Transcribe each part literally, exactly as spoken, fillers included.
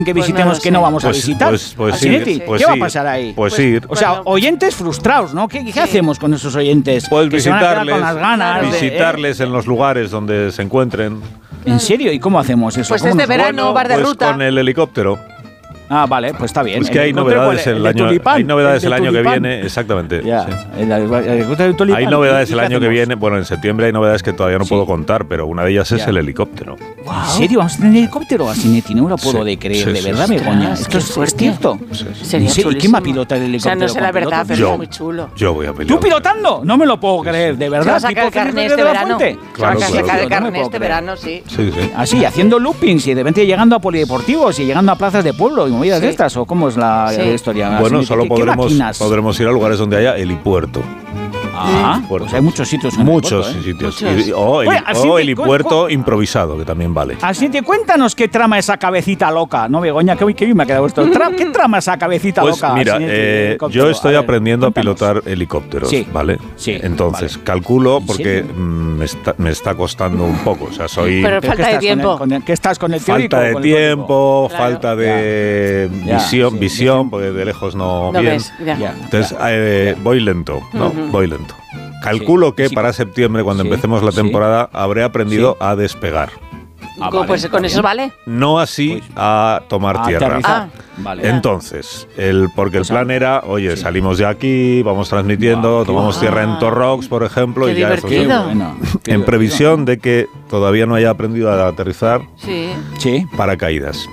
que visitemos pues no que no vamos pues, a visitar. Pues, pues sí, sí, pues ¿qué sí, va a pasar ahí? Pues, pues sí. O sea, bueno, oyentes frustrados, ¿no? ¿Qué, qué sí. hacemos con esos oyentes? Puedes que visitarles, se van a con las ganas visitarles de, ¿eh? en los lugares donde se encuentren. ¿En serio? ¿Y cómo hacemos eso? Pues este verano, bueno, bar de pues ruta. Con el helicóptero. Ah, vale, pues está bien. Es que hay novedades el, el año, tulipán, hay novedades el, el año tulipán. que viene, exactamente. Ya, sí. el, el, el, el tulipán. Hay novedades el año hacemos? que viene. Bueno, en septiembre hay novedades que todavía no sí. puedo contar, pero una de ellas ya. es el helicóptero. Wow. ¿En serio? ¿Vamos a tener helicóptero? Asinetti, no me lo puedo sí. de creer, sí, de sí, verdad, sí, Begoña. Sí, ¿Esto es, es es cierto? Sí, sí. Sería sí. ¿Y quién va a pilotar el helicóptero? O sea, no sé la verdad, pero yo, es muy chulo. Yo voy a pilotar. ¿Tú pilotando? No me lo puedo creer, de verdad. ¿Se va a sacar el carnet este verano? Claro, ¿Se va a sacar claro. el carnet este verano? Sí. Sí, sí. Así, haciendo loopings y de repente llegando a polideportivos y llegando a plazas de pueblo y movidas sí. de estas, ¿o cómo es la sí. historia? Bueno, Así, solo ¿qué, podremos, qué podremos ir a lugares donde haya helipuerto. Ah, pues hay muchos sitios. En Muchos el puerto, ¿eh? sitios. Muchos. Y, o, Oye, heli, o helipuerto improvisado, que también vale. Así te cuéntanos qué trama esa cabecita loca, ¿no, Begoña? Qué, qué bien me ha quedado esto. Tra ¿Qué trama esa cabecita pues loca? Mira, eh, yo estoy a ver, aprendiendo cuéntanos. a pilotar helicópteros, sí. ¿vale? Sí. Entonces, vale. calculo porque mm, me, está, me está costando un poco. O sea, soy. Pero falta de tiempo. Con el, con el, ¿Qué estás con el teórico? Falta de con tiempo, claro. falta de ya. visión, Ya, sí, visión, sí. porque de lejos no, no bien. ves, ya. Ya. Entonces, eh, voy lento, ¿no? Uh-huh. Voy lento. Calculo sí, que sí. para septiembre, cuando sí, empecemos la temporada, sí. habré aprendido sí. a despegar. Ah, vale, pues con eso vale. No así pues, a tomar a tierra. Ah, vale. Entonces, el, porque el o sea, plan era, oye, sí. salimos de aquí, vamos transmitiendo, wow, tomamos wow. tierra en Torrox, por ejemplo, Qué y ya eso divertido. es- Qué bueno, qué en previsión divertido. de que todavía no haya aprendido a aterrizar Sí. Sí. paracaídas.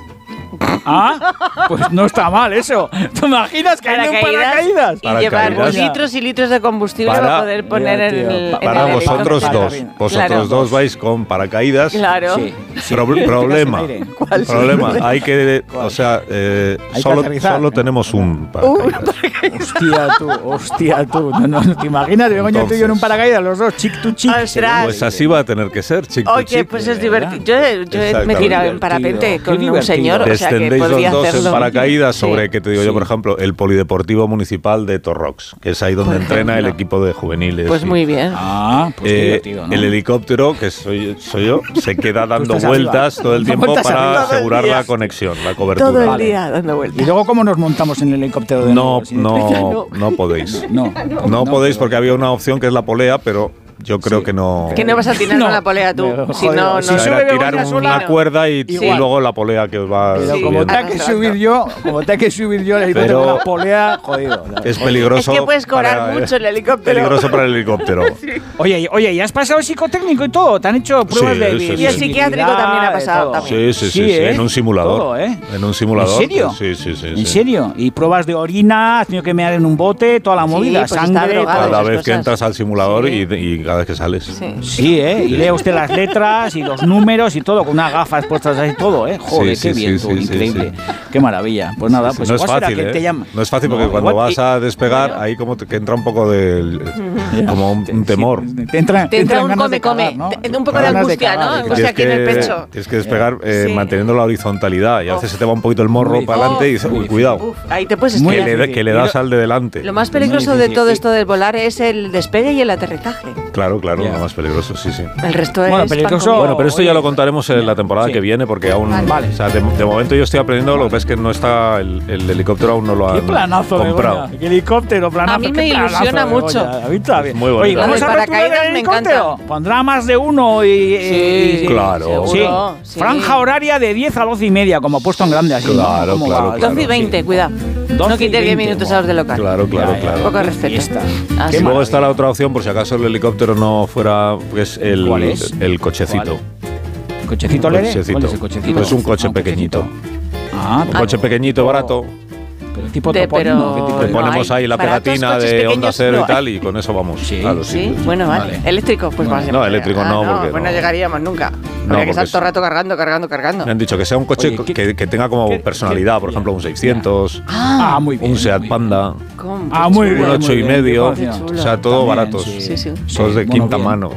Ah, pues no está mal eso. ¿Te imaginas que hay un paracaídas? Y llevar Paracaídas. litros y litros de combustible Para- para poder poner Ya, en tío, el. pa- en Para el vosotros helicóptero. dos. Vosotros Claro. dos vais con paracaídas. Claro. Sí. sí. Pro- Te problema. quedas en aire. ¿Cuál? Problema. Hay que, ¿Cuál? o sea, eh, Hay que solo, aterrizar. solo tenemos un paracaídas. Hostia tú, hostia tú. No, no, ¿te imaginas? Begoña, tú y yo en un paracaídas, los dos, chic tu chic. Ostras. Pues así va a tener que ser, chico. Oye, pues es divertido. Yo, yo me he Exactamente. tirado en parapente Qué con un divertido. señor, o sea que Descendéis podría los dos hacerlo. en paracaídas Sí. sobre, que te digo Sí. yo, por ejemplo, el Polideportivo Municipal de Torrox, que es ahí donde Por entrena el ejemplo. equipo de juveniles. Pues y- muy bien. Ah, pues qué Eh, divertido, ¿no? El helicóptero, que soy, soy yo, se queda dando estás vueltas arriba. todo el tiempo Vueltas para arriba. asegurar Todo el la día. conexión, la cobertura. Todo el Vale. día dando ¿Y vueltas. luego cómo nos montamos en el helicóptero de No, nuevo? Sin- no, no podéis. No, No podéis pero- porque había una opción que es la polea, pero yo creo Sí. que no. Que no vas a tirar No. con la polea tú. Pero, Si joder, no, no. si O sea, sube era Begoña tirar sola, una cuerda y, y igual. luego la polea que os va Pero Sí. como subiendo. tenga que subir yo, como tenga que subir yo el helicóptero Pero- con la polea, jodido. Es peligroso. Es que puedes cobrar para- mucho el helicóptero. Peligroso para el helicóptero. Oye, oye, ¿y has pasado psicotécnico y todo? ¿Te han hecho pruebas Sí, de sí, sí. visibilidad, Y el psiquiátrico también ha de pasado todo? también. Sí, sí, sí, sí, ¿eh? en un simulador. Todo, ¿eh? En un simulador. ¿En serio? Sí, sí, sí. ¿En sí. serio? ¿Y pruebas de orina? ¿Has tenido que mear en un bote? Toda la Sí, movida, pues está sangre. drogado. todo. Cada esas vez que cosas. entras al simulador Sí. y, y cada vez que sales. Sí. Sí, ¿eh? Y lee usted las letras y los números y todo, con unas gafas puestas ahí, todo, ¿eh? Joder, Sí, qué sí, bien, sí, tú, sí, increíble. sí. Qué maravilla. Pues nada, pues no es igual será fácil, que ¿eh? te llaman. No es fácil porque No, cuando igual- vas a despegar, Bueno. ahí como te, que entra un poco de como un, un temor. Sí, te entra, Te entra un ganas come, de cagar, come. ¿no? Te- Un poco de Ganas angustia, cagar, ¿no? de Angustia cagar. aquí en el pecho. Tienes que despegar eh, Sí. manteniendo la horizontalidad y a veces se te va un poquito el morro Muy para adelante y dices, muy uy, cuidado, Uf, ahí te puedes Muy que estrellar. le, difícil. que le das al de delante. Lo más Muy peligroso de difícil. todo Y- esto del volar es el despegue y el aterrizaje. Claro, claro, Ya. lo más peligroso, sí, sí. El resto Bueno, es peligroso- pan comido. Bueno, pero esto ya oye, lo contaremos en la temporada sí. que viene porque aún, Vale. o sea, de, de momento yo estoy aprendiendo, lo que pasa es que no está el, el helicóptero aún no lo Qué han planazo, comprado. Begoña. Qué helicóptero, planazo. A mí qué me planazo, ilusiona Begoña. mucho. A mí también. Muy bonito. Oye, vamos Lo a de ver tú paracaídas el me helicóptero. encanta. Pondrá más de uno y... y- y- Claro. Sí. Seguro, sí. Franja horaria de diez a doce y media, como puesto en grande así. ¿no? Claro, ¿Cómo claro, va? claro. doce y veinte, Sí. cuidado. doce No y quites diez veinte, minutos buah. a los de local. Claro, claro, Ya, ya, claro. Poco ya. respeto. Fiesta. Ah, Qué sí. Y luego maravilla. está la otra opción, por si acaso el helicóptero no fuera, pues el, ¿Cuál es? el cochecito. ¿Cochecito leve? Cochecito. ¿Cuál es el cochecito? Pues un coche Ah, pequeñito. Ah, Un pero- coche pequeñito, barato. Pero tipo De- topolino, pero- ¿qué tipo Le de- no ponemos hay. ahí la Baratos pegatina coches de onda pequeños cero no y hay. tal y con eso vamos. Sí. a los Sí, sitios. bueno, vale. Vale. Eléctrico, pues No, más no, eléctrico no, porque pues no no. llegaríamos nunca. No, Habría que porque estar es- todo el rato cargando, cargando, cargando. Me han dicho que sea un coche Oye, ¿qué- que, que tenga como qué- personalidad, qué- por ejemplo, un seiscientos, Ah, muy bien. un Seat muy bien. Panda, ¿Cómo? Ah, Qué muy chulo. bien. un ocho y muy bien, medio, qué chulo. o sea, todo También, baratos, sí. Sí, sí. todos de Bueno, quinta bien. mano.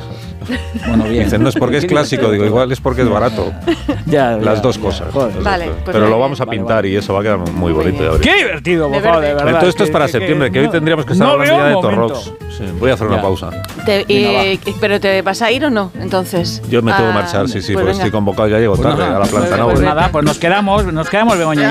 Bueno, bien. Dicen, no es porque es Qué clásico, divertido. digo, igual es porque es barato. Ya, Las ya, dos ya. cosas. Joder. Las Vale, dos cosas. pues Pero muy lo bien. vamos a Vale, pintar y eso va a quedar muy bonito. bien. ya verás. Qué divertido, por De favor, de verde. verdad. Entonces esto es que- para que- septiembre, que hoy no- tendríamos que estar no hablando veo ya de un momento. Torrox. Sí, voy a hacer una Ya. pausa. Te- Venga, eh, ¿Pero te vas a ir o no? Entonces. Yo me tengo que Ah, marchar, sí, sí, pues porque venga. estoy convocado, ya llego Pues tarde nada, a la planta pues Nobel. Pues nada, pues nos quedamos, nos quedamos, Begoña.